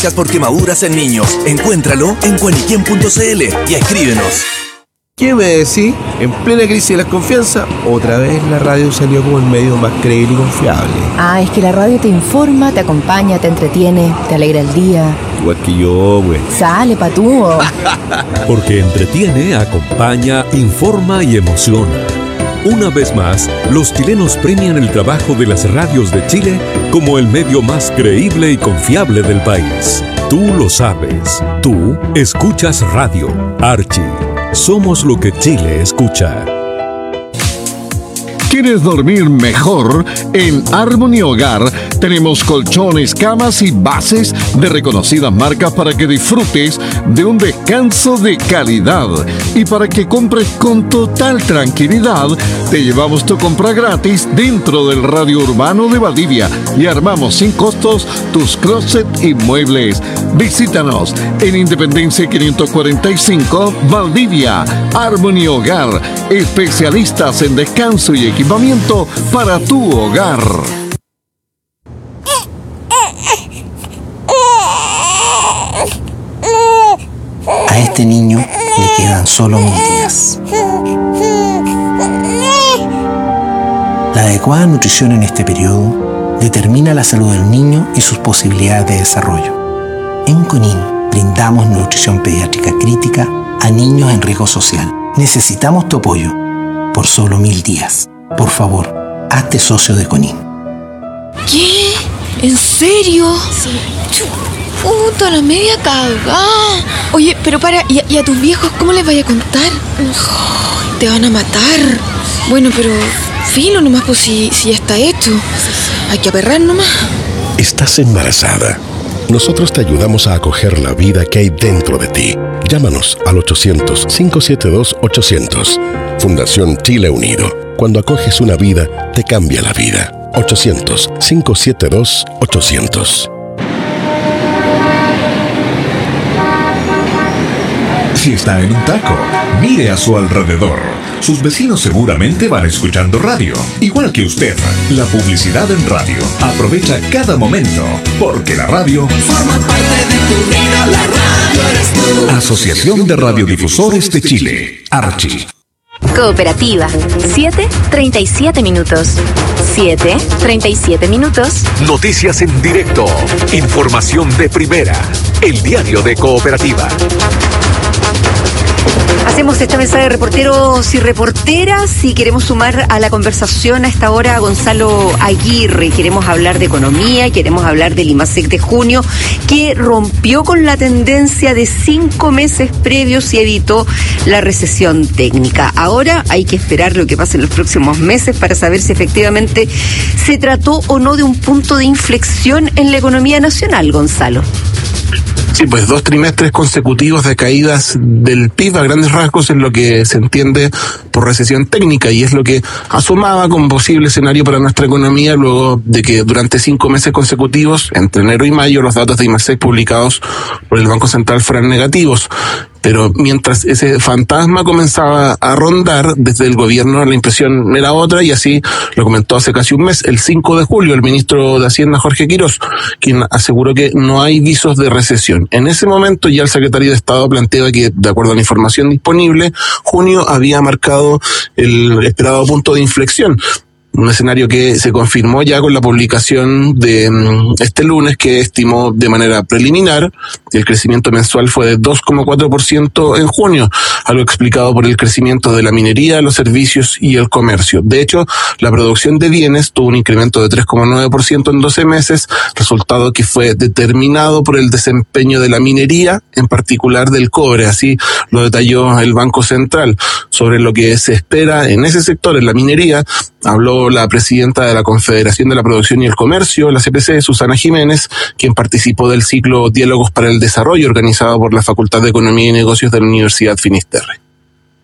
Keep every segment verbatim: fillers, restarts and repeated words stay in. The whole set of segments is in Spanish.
Porque maduras en niños. Encuéntralo en cuaniquien punto c l y escríbenos. ¿Qué me decís? En plena crisis de la confianza, otra vez la radio salió como el medio más creíble y confiable. Ah, es que la radio te informa, te acompaña, te entretiene, te alegra el día. Igual que yo, güey. Sale, patúo. Porque entretiene, acompaña, informa y emociona. Una vez más, los chilenos premian el trabajo de las radios de Chile como el medio más creíble y confiable del país. Tú lo sabes. Tú escuchas radio. Archie. Somos lo que Chile escucha. ¿Quieres dormir mejor? En Harmony Hogar tenemos colchones, camas y bases de reconocidas marcas para que disfrutes de un descanso de calidad. Y para que compres con total tranquilidad, te llevamos tu compra gratis dentro del radio urbano de Valdivia y armamos sin costos tus closet y muebles. Visítanos en Independencia quinientos cuarenta y cinco, Valdivia. Harmony Hogar, especialistas en descanso y equipamiento para tu hogar. A este niño le quedan solo mil días. La adecuada nutrición en este periodo determina la salud del niño y sus posibilidades de desarrollo. En CONIN brindamos nutrición pediátrica crítica a niños en riesgo social. Necesitamos tu apoyo por solo mil días. Por favor, hazte socio de CONIN. ¿Qué? ¿En serio? Sí. Puta, la media cagada. Oye, pero para, ¿y a, y a tus viejos cómo les vaya a contar? Oh, te van a matar. Bueno, pero filo nomás, pues si, si ya está hecho. Hay que aperrar nomás. Estás embarazada. Nosotros te ayudamos a acoger la vida que hay dentro de ti. Llámanos al ochocientos, cinco siete dos, ochocientos. Fundación Chile Unido. Cuando acoges una vida, te cambia la vida. ochocientos, cinco siete dos, ochocientos. Si está en un taco, mire a su alrededor. Sus vecinos seguramente van escuchando radio, igual que usted. La publicidad en radio. Aprovecha cada momento, porque la radio forma parte de tu vida. La radio eres tú. Asociación de Radiodifusores de Chile, Archie. Cooperativa, siete treinta y siete minutos. siete treinta y siete minutos. Noticias en directo. Información de primera. El diario de Cooperativa. Hacemos esta mesa de reporteros y reporteras y queremos sumar a la conversación a esta hora a Gonzalo Aguirre. Queremos hablar de economía, queremos hablar del IMASEC de junio, que rompió con la tendencia de cinco meses previos y evitó la recesión técnica. Ahora hay que esperar lo que pase en los próximos meses para saber si efectivamente se trató o no de un punto de inflexión en la economía nacional, Gonzalo. Sí, pues dos trimestres consecutivos de caídas del P I B a grandes rasgos es lo que se entiende por recesión técnica y es lo que asomaba como posible escenario para nuestra economía luego de que durante cinco meses consecutivos, entre enero y mayo, los datos de IMASEC publicados por el Banco Central fueran negativos. Pero mientras ese fantasma comenzaba a rondar, desde el gobierno la impresión era otra, y así lo comentó hace casi un mes, el cinco de julio, el ministro de Hacienda, Jorge Quirós, quien aseguró que no hay visos de recesión. En ese momento ya el secretario de Estado planteaba que, de acuerdo a la información disponible, junio había marcado el esperado punto de inflexión. Un escenario que se confirmó ya con la publicación de este lunes, que estimó de manera preliminar que el crecimiento mensual fue de dos coma cuatro por ciento en junio, algo explicado por el crecimiento de la minería, los servicios y el comercio. De hecho, la producción de bienes tuvo un incremento de tres coma nueve por ciento en doce meses, resultado que fue determinado por el desempeño de la minería, en particular del cobre. Así lo detalló el Banco Central. Sobre lo que se espera en ese sector, en la minería, habló la presidenta de la Confederación de la Producción y el Comercio, la C P C, Susana Jiménez, quien participó del ciclo Diálogos para el Desarrollo organizado por la Facultad de Economía y Negocios de la Universidad Finisterre.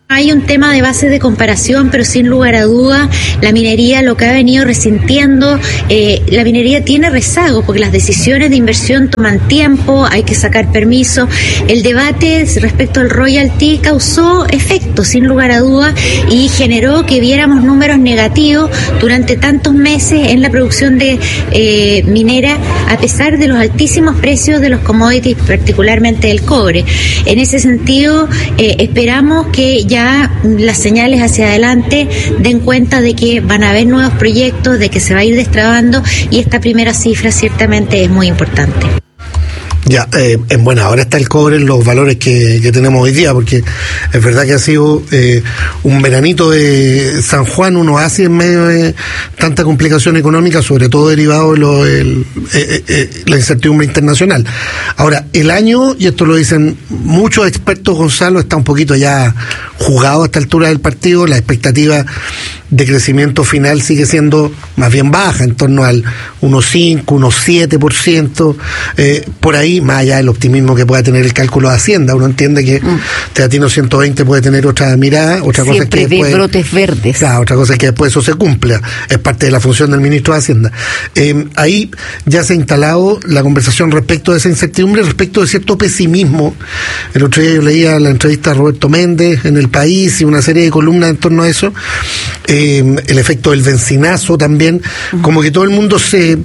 Hay un tema de base de comparación, pero sin lugar a duda, la minería lo que ha venido resintiendo, eh, la minería tiene rezagos porque las decisiones de inversión toman tiempo, hay que sacar permiso. El debate respecto al royalty causó efecto, sin lugar a duda, y generó que viéramos números negativos durante tantos meses en la producción de eh, minera, a pesar de los altísimos precios de los commodities, particularmente el cobre. En ese sentido, eh, esperamos que ya las señales hacia adelante den cuenta de que van a haber nuevos proyectos, de que se va a ir destrabando, y esta primera cifra ciertamente es muy importante. Ya, eh, en buena hora está el cobre en los valores que, que tenemos hoy día, porque es verdad que ha sido eh, un veranito de San Juan, uno así en medio de tanta complicación económica, sobre todo derivado de lo, el, eh, eh, la incertidumbre internacional. Ahora, el año, y esto lo dicen muchos expertos, Gonzalo, está un poquito ya jugado a esta altura del partido. La expectativa de crecimiento final sigue siendo más bien baja, en torno al uno coma cinco, uno coma siete por ciento, eh, por ahí, más allá del optimismo que pueda tener el cálculo de Hacienda. Uno entiende que mm. Teatino ciento veinte puede tener otra mirada, otra Siempre cosa es que después, ve brotes verdes. Claro, otra cosa es que después eso se cumpla, es parte de la función del ministro de Hacienda. Eh, ahí ya se ha instalado la conversación respecto de esa incertidumbre, respecto de cierto pesimismo. El otro día yo leía la entrevista a Roberto Méndez en El País y una serie de columnas en torno a eso. Eh, el efecto del bencinazo también, como que todo el mundo se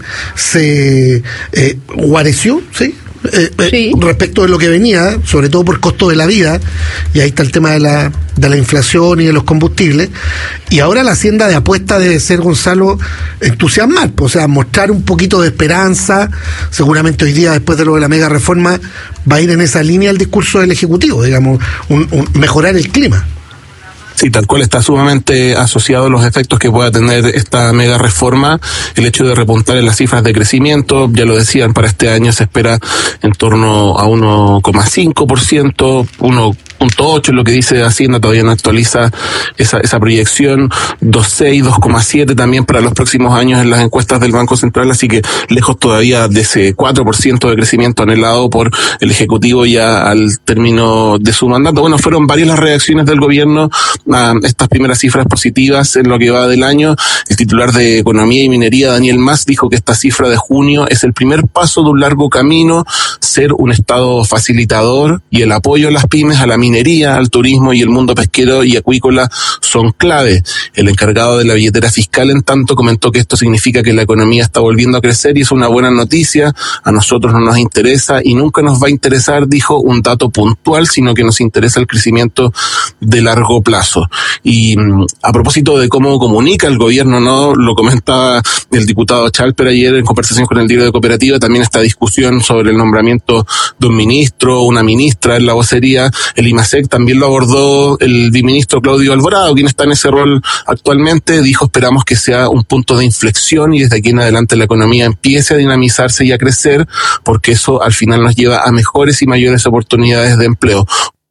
se eh, guareció, ¿sí? Eh, eh, sí. respecto de lo que venía, sobre todo por costo de la vida, y ahí está el tema de la de la inflación y de los combustibles, y ahora la Hacienda de apuesta debe ser, Gonzalo, entusiasmar, o sea, mostrar un poquito de esperanza. Seguramente hoy día, después de lo de la mega reforma, va a ir en esa línea el discurso del Ejecutivo, digamos, un, un, mejorar el clima. Sí, tal cual está sumamente asociado a los efectos que pueda tener esta mega reforma, el hecho de repuntar en las cifras de crecimiento. Ya lo decían, para este año se espera en torno a uno coma cinco por ciento, uno punto ocho es lo que dice Hacienda, todavía no actualiza esa, esa proyección, dos coma seis, dos coma siete también para los próximos años en las encuestas del Banco Central, así que lejos todavía de ese cuatro por ciento de crecimiento anhelado por el Ejecutivo ya al término de su mandato. Bueno, fueron varias las reacciones del gobierno a estas primeras cifras positivas en lo que va del año. El titular de Economía y Minería, Daniel Mas, dijo que esta cifra de junio es el primer paso de un largo camino, ser un Estado facilitador, y el apoyo a las pymes, a la minería, al turismo y el mundo pesquero y acuícola son clave. El encargado de la billetera fiscal, en tanto, comentó que esto significa que la economía está volviendo a crecer y es una buena noticia. A nosotros no nos interesa y nunca nos va a interesar, dijo, un dato puntual, sino que nos interesa el crecimiento de largo plazo. Y a propósito de cómo comunica el gobierno, ¿no? Lo comentaba el diputado Chalper ayer en conversación con el Diario de Cooperativa, también esta discusión sobre el nombramiento de un ministro, una ministra en la vocería. El IMASEC también lo abordó el viceministro Claudio Alvarado, quien está en ese rol actualmente. Dijo: esperamos que sea un punto de inflexión y desde aquí en adelante la economía empiece a dinamizarse y a crecer, porque eso al final nos lleva a mejores y mayores oportunidades de empleo.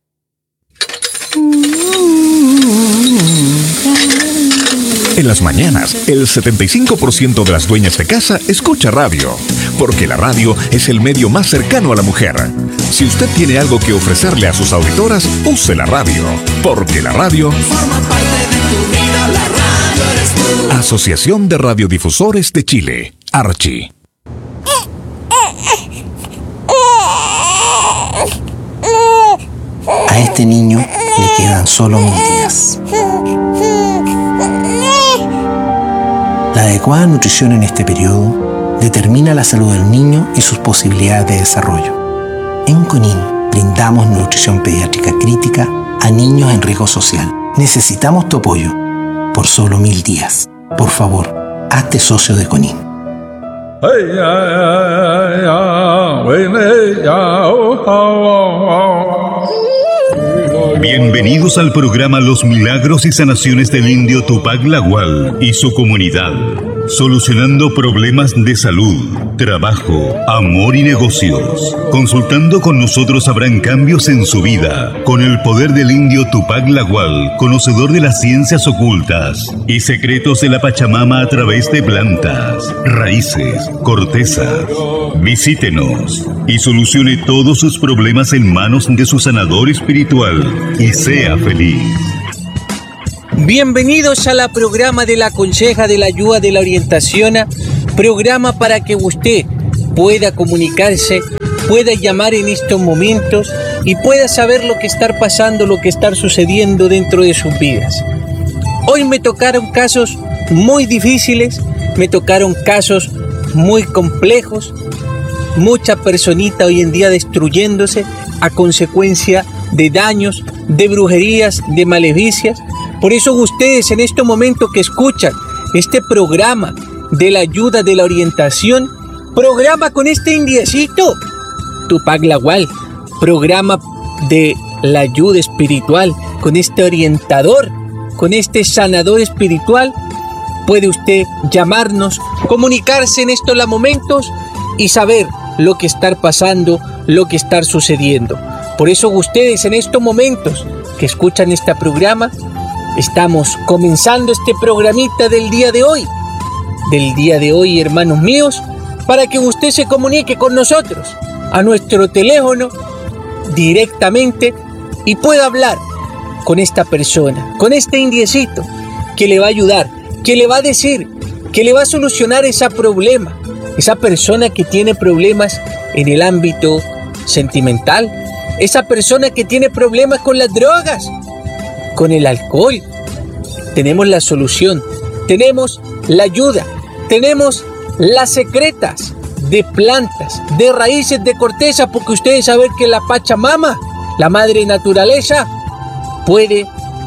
En las mañanas, el setenta y cinco por ciento de las dueñas de casa escucha radio, porque la radio es el medio más cercano a la mujer. Si usted tiene algo que ofrecerle a sus auditoras, use la radio, porque la radio forma parte de tu vida. La radio eres tú. Asociación de Radiodifusores de Chile, Archi. A este niño le quedan solo mil días. La adecuada nutrición en este periodo determina la salud del niño y sus posibilidades de desarrollo. En CONIN brindamos nutrición pediátrica crítica a niños en riesgo social. Necesitamos tu apoyo por solo mil días. Por favor, hazte socio de CONIN. Bienvenidos al programa Los Milagros y Sanaciones del Indio Tupac Lagual y su comunidad, solucionando problemas de salud, trabajo, amor y negocios. Consultando con nosotros habrán cambios en su vida, con el poder del Indio Tupac Lagual, conocedor de las ciencias ocultas y secretos de la Pachamama a través de plantas, raíces, cortezas. Visítenos y solucione todos sus problemas en manos de su sanador espiritual y sea feliz. Bienvenidos a la programa de la Conseja de la Ayuda de la Orientación, programa para que usted pueda comunicarse, pueda llamar en estos momentos y pueda saber lo que está pasando, lo que está sucediendo dentro de sus vidas. Hoy me tocaron casos muy difíciles, me tocaron casos muy complejos, mucha personita hoy en día destruyéndose a consecuencia de daños, de brujerías, de maleficias. Por eso ustedes en este momento que escuchan este programa de la ayuda de la orientación, programa con este indiecito, Tupac Lawal, programa de la ayuda espiritual, con este orientador, con este sanador espiritual, puede usted llamarnos, comunicarse en estos momentos y saber lo que está pasando, lo que está sucediendo. Por eso ustedes en estos momentos que escuchan este programa, estamos comenzando este programita del día de hoy, del día de hoy, hermanos míos, para que usted se comunique con nosotros a nuestro teléfono directamente y pueda hablar con esta persona, con este indiecito que le va a ayudar, que le va a decir, que le va a solucionar ese problema, esa persona que tiene problemas en el ámbito sentimental, esa persona que tiene problemas con las drogas, con el alcohol. Tenemos la solución, tenemos la ayuda, tenemos las secretas de plantas, de raíces, de corteza, porque ustedes saben que la Pachamama, la madre naturaleza, puede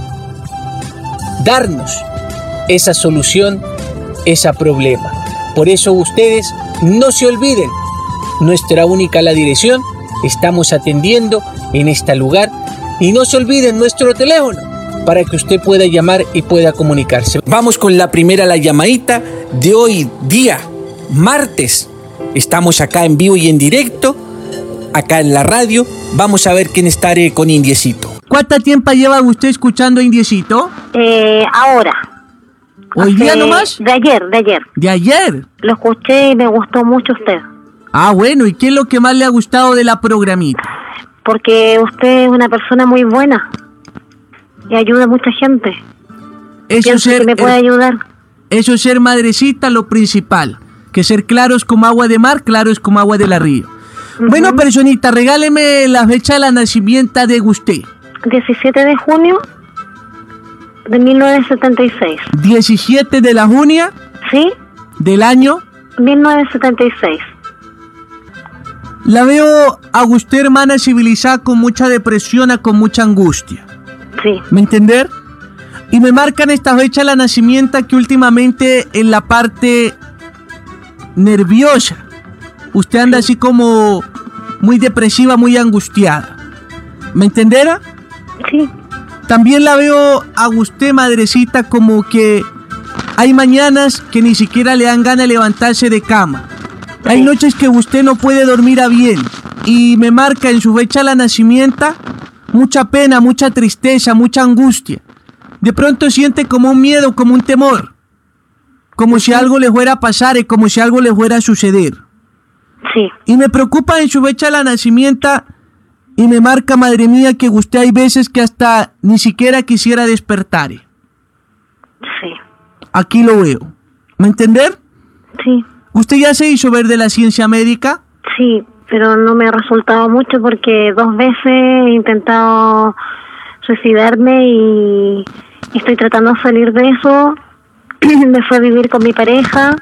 darnos esa solución, ese problema. Por eso ustedes no se olviden, nuestra única la dirección, estamos atendiendo en este lugar, y no se olviden nuestro teléfono para que usted pueda llamar y pueda comunicarse. Vamos con la primera, la llamadita de hoy día, martes. Estamos acá en vivo y en directo, acá en la radio. Vamos a ver quién está con Indiecito. ¿Cuánto tiempo lleva usted escuchando Indiecito? Eh, ahora. ¿Hoy Hace- día nomás? De ayer, de ayer. ¿De ayer? Lo escuché y me gustó mucho usted. Ah, bueno, ¿y qué es lo que más le ha gustado de la programita? Porque usted es una persona muy buena y ayuda a mucha gente. Eso Pienso ser, que me puede eh, ayudar. Eso ser madrecita, lo principal. Que ser claros como agua de mar, claros como agua de la río. Bueno, personita, regáleme la fecha de la nacimiento de usted. diecisiete de junio de mil novecientos setenta y seis. diecisiete de la junio. ¿Sí? Del año. mil novecientos setenta y seis. La veo a usted, hermana civilizada, con mucha depresión, con mucha angustia. Sí. ¿Me entender? Y me marcan esta fecha de la nacimiento que últimamente en la parte nerviosa, usted anda así como muy depresiva, muy angustiada. ¿Me entenderá? Sí. También la veo a usted, madrecita, como que hay mañanas que ni siquiera le dan ganas de levantarse de cama. Hay noches que usted no puede dormir a bien. Y me marca en su fecha de la nacimiento mucha pena, mucha tristeza, mucha angustia. De pronto siente como un miedo, como un temor. Como si algo le fuera a pasar y como si algo le fuera a suceder. Sí. Y me preocupa en su fecha de la nacimiento y me marca, madre mía, que usted hay veces que hasta ni siquiera quisiera despertar. Sí. Aquí lo veo. ¿Me entender? Sí. ¿Usted ya se hizo ver de la ciencia médica? Sí, pero no me ha resultado mucho porque dos veces he intentado suicidarme y estoy tratando de salir de eso. Me fui a vivir con mi pareja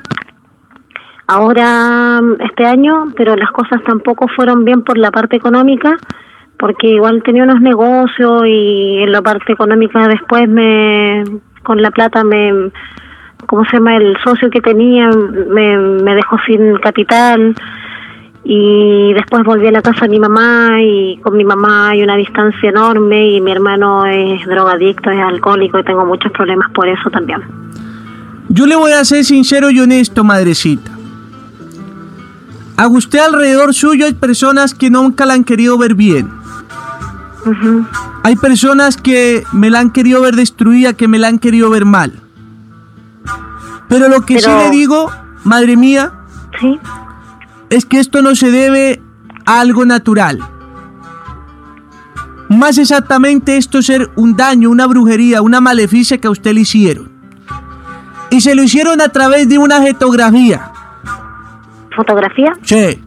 ahora este año, pero las cosas tampoco fueron bien por la parte económica, porque igual tenía unos negocios y en la parte económica después me con la plata me ¿cómo se llama? El socio que tenía me, me dejó sin capital y después volví a la casa de mi mamá y con mi mamá hay una distancia enorme y mi hermano es drogadicto, es alcohólico y tengo muchos problemas por eso también. Yo le voy a ser sincero y honesto, madrecita. A usted alrededor suyo hay personas que nunca la han querido ver bien. Uh-huh. Hay personas que me la han querido ver destruida, que me la han querido ver mal. Pero lo que Pero... sí le digo, madre mía, ¿sí? Es que esto no se debe a algo natural. Más exactamente esto ser un daño, una brujería, una maleficia que a usted le hicieron. Y se lo hicieron a través de una fotografía. ¿Fotografía? Sí.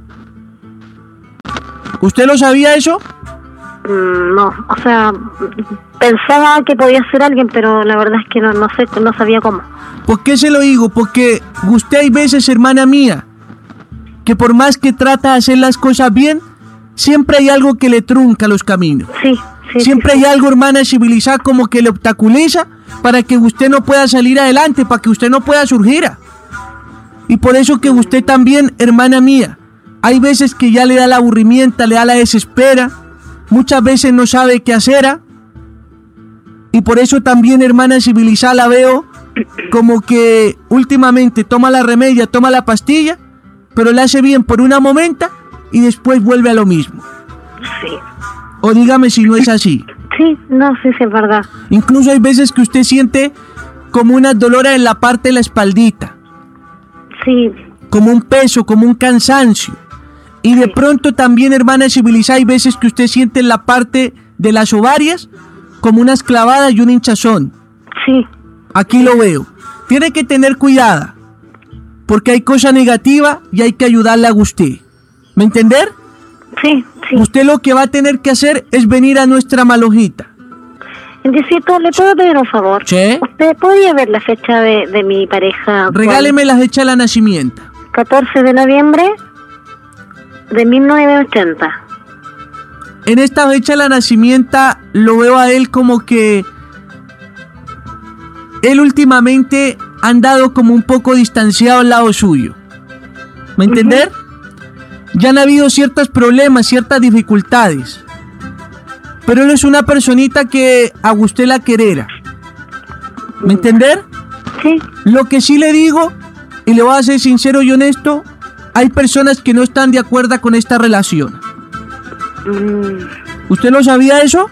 ¿Usted lo sabía eso? Mm, no, o sea, pensaba que podía ser alguien, pero la verdad es que no, no sé, no sabía cómo. ¿Por qué se lo digo? Porque usted hay veces, hermana mía, que por más que trata de hacer las cosas bien, siempre hay algo que le trunca los caminos. Sí, sí. Siempre sí, hay sí. algo, hermana civilizada, como que le obstaculiza para que usted no pueda salir adelante, para que usted no pueda surgir. Y por eso que usted también, hermana mía, hay veces que ya le da la aburrimiento, le da la desespera, muchas veces no sabe qué hacer. Y por eso también, hermana civilizada, la veo como que últimamente toma la remedia, toma la pastilla, pero le hace bien por una momenta y después vuelve a lo mismo. Sí. O dígame si no es así. Sí, no, sí, sí, es verdad. Incluso hay veces que usted siente como unas dolores en la parte de la espaldita. Sí. Como un peso, como un cansancio. Y de pronto también, hermana civilizada, hay veces que usted siente en la parte de las ovarias como unas clavadas y un hinchazón. Sí. Aquí lo veo. Tiene que tener cuidado, porque hay cosa negativa y hay que ayudarle a usted. ¿Me entender? Sí, sí. Usted lo que va a tener que hacer es venir a nuestra malojita. Indicito, ¿le puedo pedir un favor? ¿Sí? ¿Usted podría ver la fecha de, de mi pareja? Regáleme la fecha de la nacimiento. catorce de noviembre de mil novecientos ochenta. En esta fecha de la nacimiento lo veo a él como que él últimamente ha andado como un poco distanciado al lado suyo. ¿Me entender? Uh-huh. Ya han habido ciertos problemas, ciertas dificultades. Pero él es una personita que a usted la querera. ¿Me entender? Sí. Lo que sí le digo, y le voy a ser sincero y honesto, hay personas que no están de acuerdo con esta relación. Mm. ¿Usted lo sabía eso?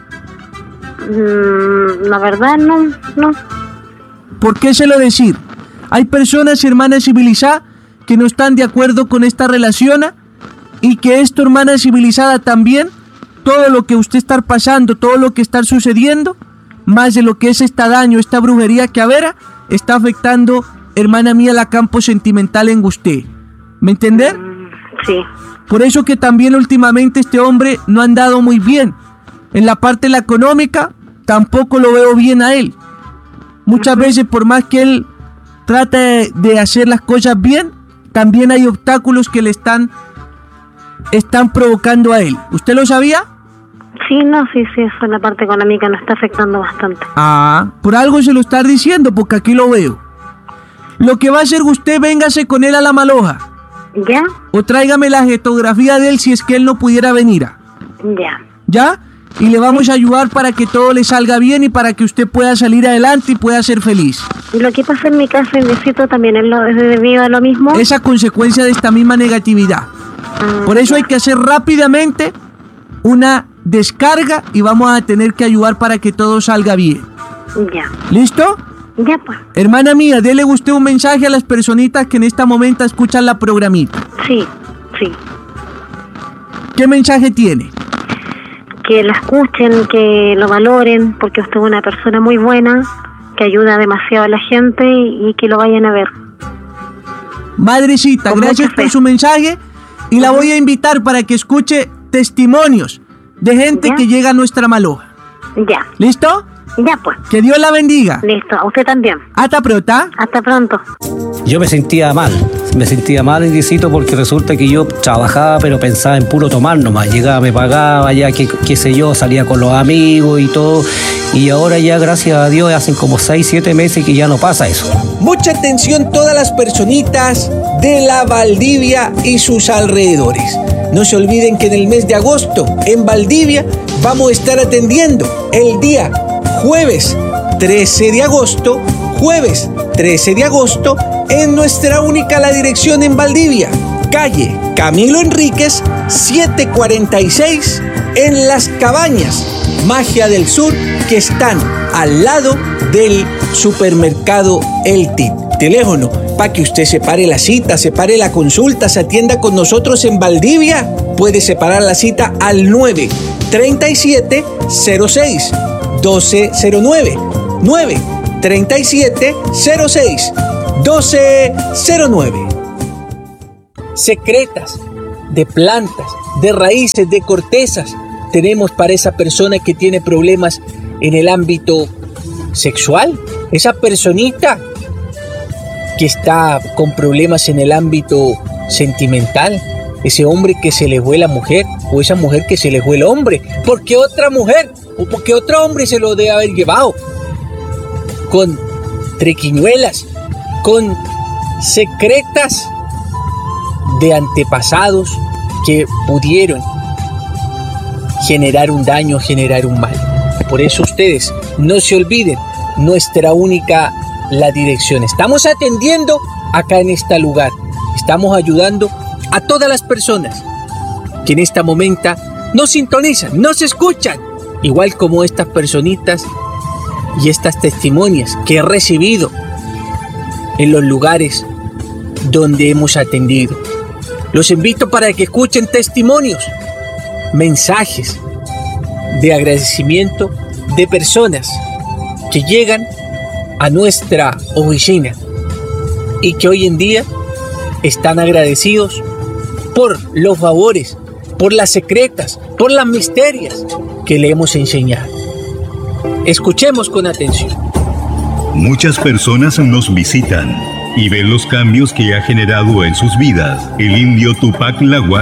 Mm, la verdad no, no. ¿Por qué se lo decir? Hay personas, hermana civilizada, que no están de acuerdo con esta relación y que esto, hermana civilizada, también, todo lo que usted está pasando, todo lo que está sucediendo, más de lo que es este daño, esta brujería que avera, está afectando, hermana mía, la campo sentimental en usted. ¿Me entender? Mm, sí. Por eso que también últimamente este hombre no ha andado muy bien. En la parte de la económica, tampoco lo veo bien a él. Muchas veces, por más que él trate de hacer las cosas bien, también hay obstáculos que le están, están provocando a él. ¿Usted lo sabía? Sí, no, sí, sí, eso en la parte económica nos está afectando bastante. Ah, por algo se lo está diciendo, porque aquí lo veo. Lo que va a hacer usted, véngase con él a la maloja. ¿Ya? O tráigame la fotografía de él si es que él no pudiera venir. Ya. ¿Ya? Y le vamos a ayudar para que todo le salga bien y para que usted pueda salir adelante y pueda ser feliz. ¿Y lo que pasa en mi casa, Indicito, también es, lo, es debido a lo mismo? Esa consecuencia de esta misma negatividad. Ah, Por eso ya. hay que hacer rápidamente una descarga y vamos a tener que ayudar para que todo salga bien. Ya. ¿Listo? Ya, pues. Hermana mía, dele usted un mensaje a las personitas que en este momento escuchan la programita. Sí, sí. ¿Qué mensaje tiene? Que la escuchen, que lo valoren, porque usted es una persona muy buena, que ayuda demasiado a la gente y, y que lo vayan a ver. Madrecita, Con gracias mucha fe. por su mensaje y la voy a invitar para que escuche testimonios de gente ¿Ya? que llega a nuestra maloja. Ya. ¿Listo? Ya, pues. Que Dios la bendiga. Listo, a usted también. Hasta pronto. Hasta pronto. Yo me sentía mal, me sentía mal, Indicito, porque resulta que yo trabajaba pero pensaba en puro tomar nomás, llegaba, me pagaba, ya que, qué sé yo, salía con los amigos y todo, y ahora ya gracias a Dios hacen como seis, siete meses que ya no pasa eso. Mucha atención todas las personitas de la Valdivia y sus alrededores. No se olviden que en el mes de agosto en Valdivia vamos a estar atendiendo el día jueves trece de agosto, jueves trece de agosto, en nuestra única la dirección en Valdivia, calle Camilo Enríquez setecientos cuarenta y seis, en Las Cabañas, Magia del Sur, que están al lado del supermercado El Tip. Teléfono para que usted separe la cita, separe la consulta, se atienda con nosotros en Valdivia. Puede separar la cita al nueve treinta y siete cero seis, doce cero nueve. nueve treinta y siete cero seis, doce cero nueve. Secretas de plantas, de raíces, de cortezas tenemos para esa persona que tiene problemas en el ámbito sexual, esa personita que está con problemas en el ámbito sentimental, ese hombre que se le fue la mujer o esa mujer que se le fue el hombre, porque otra mujer o porque otro hombre se lo debe haber llevado, con triquiñuelas, con secretas de antepasados que pudieron generar un daño, generar un mal. Por eso ustedes no se olviden, nuestra única la dirección. Estamos atendiendo acá en este lugar, estamos ayudando a todas las personas que en esta momento nos sintonizan, nos escuchan, igual como estas personitas y estas testimonias que he recibido en los lugares donde hemos atendido. Los invito para que escuchen testimonios, mensajes de agradecimiento de personas que llegan a nuestra oficina y que hoy en día están agradecidos por los favores, por las secretas, por las misterias que le hemos enseñado. Escuchemos con atención. Muchas personas nos visitan y ven los cambios que ha generado en sus vidas el indio Tupac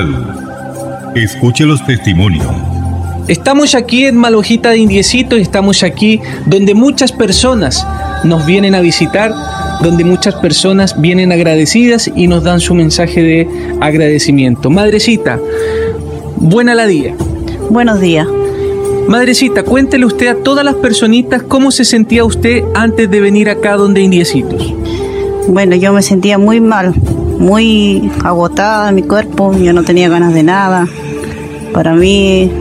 Lagual. Escuche los testimonios. Estamos aquí en Malojita de Indiecito y estamos aquí donde muchas personas nos vienen a visitar, donde muchas personas vienen agradecidas y nos dan su mensaje de agradecimiento. Madrecita, buena la día. Buenos días. Madrecita, cuéntele usted a todas las personitas cómo se sentía usted antes de venir acá donde Indiecitos. Bueno, yo me sentía muy mal, muy agotada en mi cuerpo, yo no tenía ganas de nada. Para mí,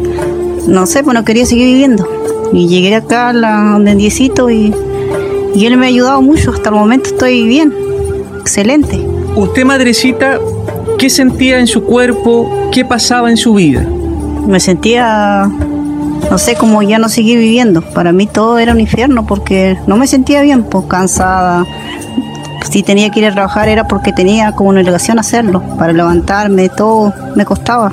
no sé, pues no quería seguir viviendo. Y llegué acá a la, donde Indiecito y, y él me ha ayudado mucho, hasta el momento estoy bien, excelente. Usted, madrecita, ¿qué sentía en su cuerpo? ¿Qué pasaba en su vida? Me sentía, no sé, como ya no seguir viviendo. Para mí todo era un infierno porque no me sentía bien, pues cansada. Si tenía que ir a trabajar era porque tenía como una obligación hacerlo, para levantarme, todo me costaba.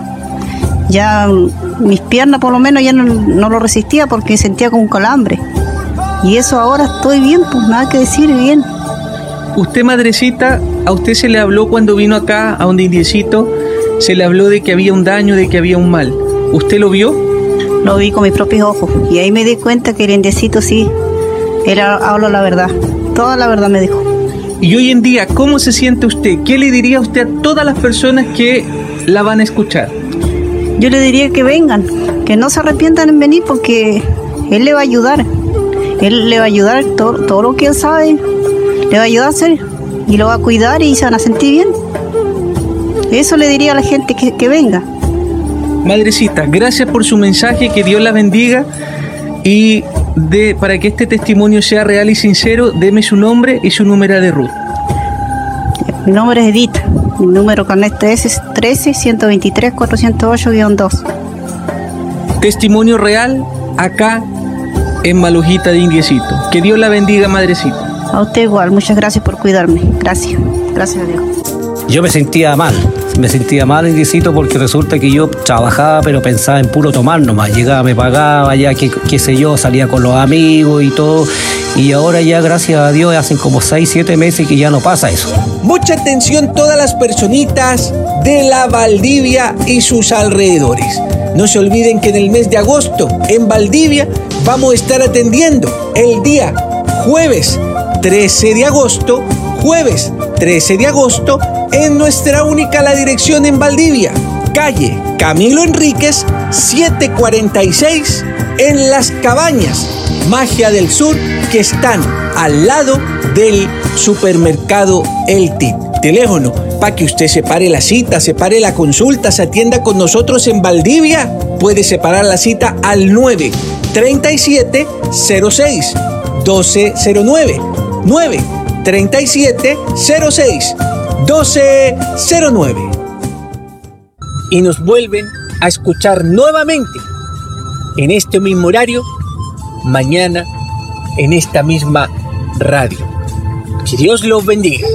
Ya mis piernas por lo menos ya no, no lo resistía porque sentía como un calambre. Y eso ahora estoy bien, pues nada que decir, bien. Usted, madrecita, a usted se le habló cuando vino acá a donde Indiecito, se le habló de que había un daño, de que había un mal. ¿Usted lo vio? Lo vi con mis propios ojos y ahí me di cuenta que el Indiecito sí, él habla la verdad, toda la verdad me dijo. Y hoy en día, ¿cómo se siente usted? ¿Qué le diría usted a todas las personas que la van a escuchar? Yo le diría que vengan, que no se arrepientan en venir porque él le va a ayudar. Él le va a ayudar todo, todo lo que él sabe, le va a ayudar a hacer y lo va a cuidar y se van a sentir bien. Eso le diría a la gente que, que venga. Madrecita, gracias por su mensaje, que Dios la bendiga y de, para que este testimonio sea real y sincero, deme su nombre y su número de ruta. Mi nombre es Edith, mi número con este es trece, ciento veintitrés, cuatrocientos ocho guion dos. Testimonio real acá en Malojita de Indiecito. Que Dios la bendiga, madrecita. A usted igual, muchas gracias por cuidarme. Gracias, gracias a Dios. Yo me sentía mal, me sentía mal, Indiecito, porque resulta que yo trabajaba, pero pensaba en puro tomar nomás. Llegaba, me pagaba, ya que, qué sé yo, salía con los amigos y todo. Y ahora ya, gracias a Dios, hacen como seis, siete meses que ya no pasa eso. Mucha atención todas las personitas de la Valdivia y sus alrededores. No se olviden que en el mes de agosto, en Valdivia, vamos a estar atendiendo el día jueves trece de agosto, jueves trece de agosto, en nuestra única la dirección en Valdivia, calle Camilo Enríquez, setecientos cuarenta y seis, en Las Cabañas, Magia del Sur, que están al lado del supermercado El Tip. Teléfono para que usted separe la cita, separe la consulta, se atienda con nosotros en Valdivia. Puede separar la cita al nueve treinta y siete cero seis doce cero nueve, nueve treinta y siete cero seis doce cero nueve. Y nos vuelven a escuchar nuevamente en este mismo horario, mañana en esta misma radio. Que Dios los bendiga.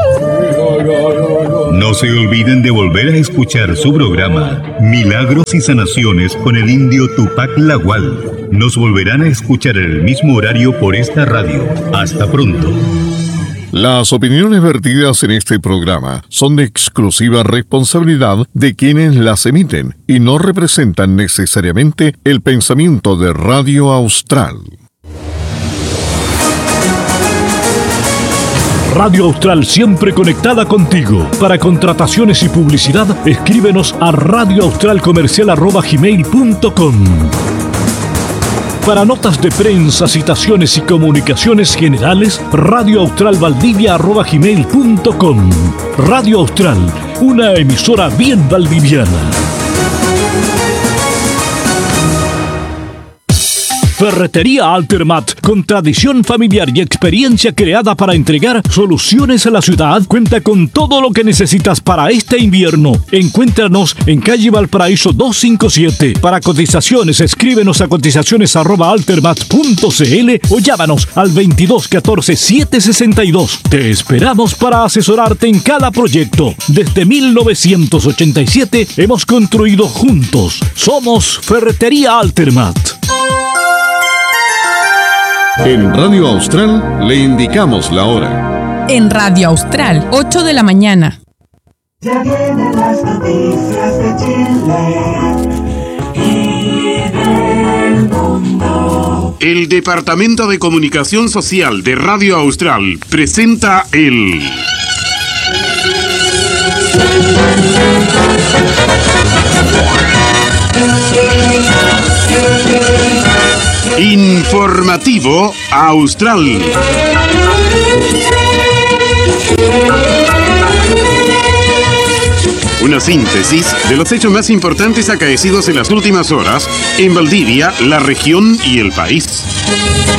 No se olviden de volver a escuchar su programa Milagros y Sanaciones con el indio Tupac Lagual. Nos volverán a escuchar en el mismo horario por esta radio. Hasta pronto. Las opiniones vertidas en este programa son de exclusiva responsabilidad de quienes las emiten y no representan necesariamente el pensamiento de Radio Austral. Radio Austral, siempre conectada contigo. Para contrataciones y publicidad, escríbenos a radioaustralcomercial arroba gmail punto com. Para notas de prensa, citaciones y comunicaciones generales, radioaustralvaldivia arroba gmail punto com. Radio Austral, una emisora bien valdiviana. Ferretería Altermat, con tradición familiar y experiencia creada para entregar soluciones a la ciudad, cuenta con todo lo que necesitas para este invierno. Encuéntranos en calle Valparaíso doscientos cincuenta y siete. Para cotizaciones, escríbenos a cotizaciones arroba altermat punto cl o llámanos al veintidós catorce setecientos sesenta y dos. Te esperamos para asesorarte en cada proyecto. Desde mil novecientos ochenta y siete hemos construido juntos. Somos Ferretería Altermat. En Radio Austral le indicamos la hora. En Radio Austral, ocho de la mañana. Ya vienen las noticias de Chile y del mundo. El Departamento de Comunicación Social de Radio Austral presenta el Informativo Austral. Una síntesis de los hechos más importantes acaecidos en las últimas horas en Valdivia, la región y el país.